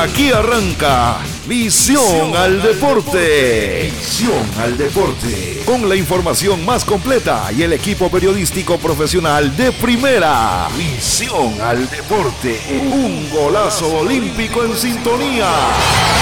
Aquí arranca Visión al Deporte. Visión al Deporte. Con la información más completa y el equipo periodístico profesional de primera. Visión al Deporte. Un golazo olímpico en sintonía.